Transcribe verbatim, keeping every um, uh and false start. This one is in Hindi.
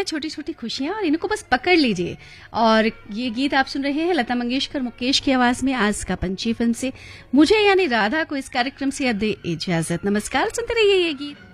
छोटी छोटी खुशियां और इनको बस पकड़ लीजिए। और ये गीत आप सुन रहे हैं लता मंगेशकर मुकेश की आवाज में आज का पंछी फिल्म से। मुझे यानी राधा को इस कार्यक्रम से दे इजाजत। नमस्कार, सुनते रहिए ये गीत।